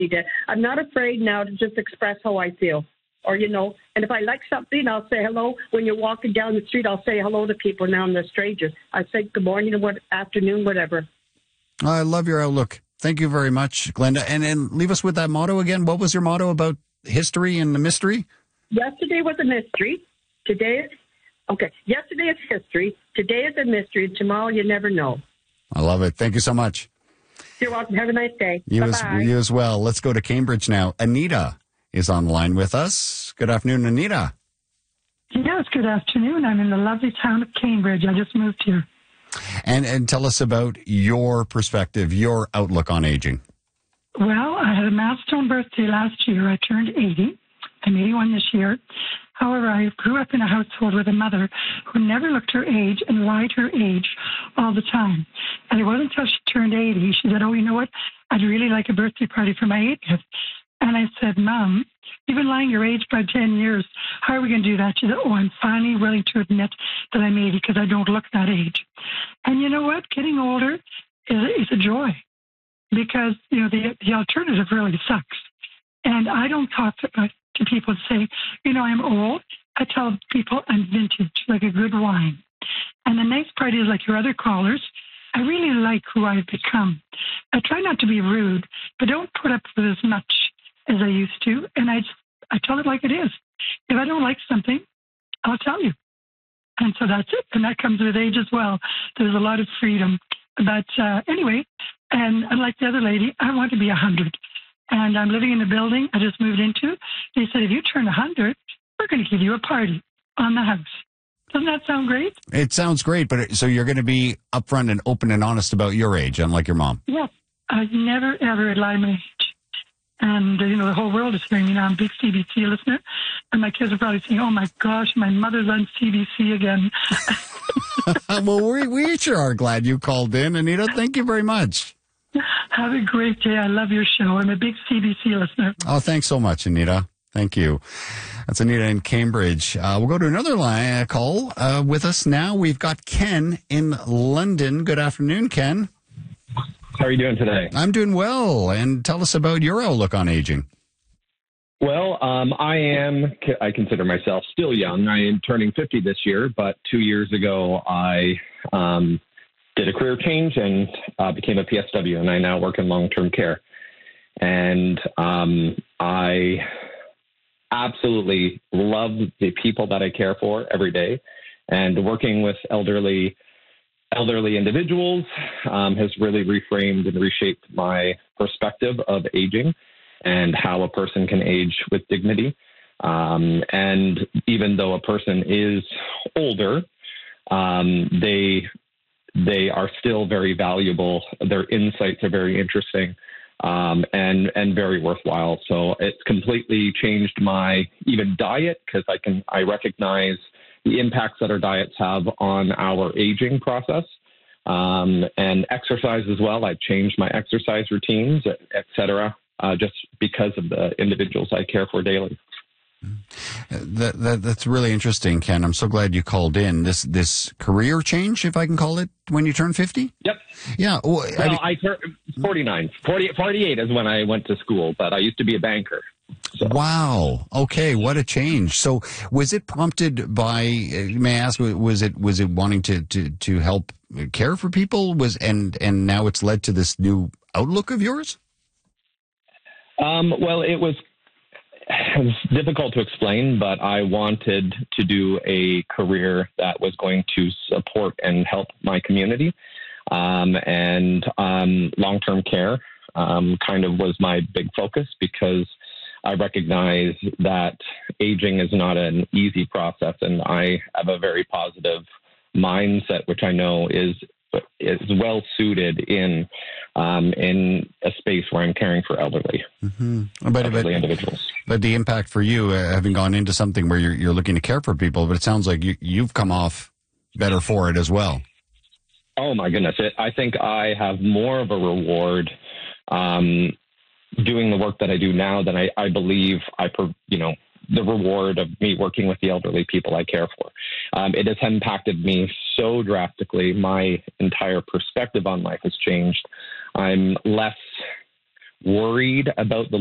I'm not afraid now to just express how I feel. Or, and if I like something, I'll say hello. When you're walking down the street, I'll say hello to people now and they're strangers. I say good morning or afternoon, whatever. I love your outlook. Thank you very much, Glenda. And leave us with that motto again. What was your motto about history and the mystery? Yesterday was a mystery. Yesterday is history. Today is a mystery. Tomorrow you never know. I love it. Thank you so much. You're welcome. Have a nice day. You Bye-bye. You as well. Let's go to Cambridge now. Anita is on the line with us. Good afternoon, Anita. Yes, good afternoon. I'm in the lovely town of Cambridge. I just moved here. And tell us about your perspective, your outlook on aging. Well, I had a milestone birthday last year. I turned 80. I'm 81 this year. However, I grew up in a household with a mother who never looked her age and lied her age all the time. And it wasn't until she turned 80, she said, oh, you know what? I'd really like a birthday party for my 80th. And I said, Mom, you've been lying your age by 10 years. How are we going to do that? She said, oh, I'm finally willing to admit that I'm 80 because I don't look that age. And you know what? Getting older is a joy because, the alternative really sucks. And I don't talk to people and say, I'm old. I tell people I'm vintage, like a good wine. And the nice part is, like your other callers, I really like who I've become. I try not to be rude, but don't put up with as much as I used to. And I tell it like it is. If I don't like something, I'll tell you. And so that's it. And that comes with age as well. There's a lot of freedom. But anyway, and unlike the other lady, I want to be 100. And I'm living in a building I just moved into. They said, if you turn 100, we're going to give you a party on the house. Doesn't that sound great? It sounds great, but so you're going to be upfront and open and honest about your age, unlike your mom. Yeah. I've never, ever lied my age. And, the whole world is hearing me now. I'm a big CBC listener. And my kids are probably saying, oh, my gosh, my mother's on CBC again. Well, we sure are glad you called in, Anita. Thank you very much. Have a great day. I love your show. I'm a big CBC listener. Oh, thanks so much, Anita. Thank you. That's Anita in Cambridge. We'll go to another call with us now. We've got Ken in London. Good afternoon, Ken. How are you doing today? I'm doing well. And tell us about your outlook on aging. Well, I consider myself still young. I am turning 50 this year, but 2 years ago, I did a career change and became a PSW, and I now work in long-term care. And I absolutely love the people that I care for every day. And working with elderly individuals has really reframed and reshaped my perspective of aging and how a person can age with dignity. And even though a person is older, they are still very valuable. Their insights are very interesting and very worthwhile. So it's completely changed my even diet because I recognize the impacts that our diets have on our aging process and exercise as well. I've changed my exercise routines, et cetera, just because of the individuals I care for daily. That's really interesting, Ken. I'm so glad you called in. This career change, if I can call it, when you turn 50? Yep. Yeah. Well, I turned 49. 48 is when I went to school, but I used to be a banker. So. Wow. Okay. What a change. So was it prompted by, may I ask, was it wanting to help care for people? And now it's led to this new outlook of yours? Well, it was difficult to explain, but I wanted to do a career that was going to support and help my community. And long-term care kind of was my big focus because I recognize that aging is not an easy process, and I have a very positive mindset, which I know is well suited in a space where I'm caring for elderly individuals. But the impact for you, having gone into something where you're looking to care for people, but it sounds like you've come off better for it as well. Oh my goodness! I think I have more of a reward doing the work that I do now than I believe the reward of me working with the elderly people I care for. It has impacted me so drastically. My entire perspective on life has changed. I'm less worried about the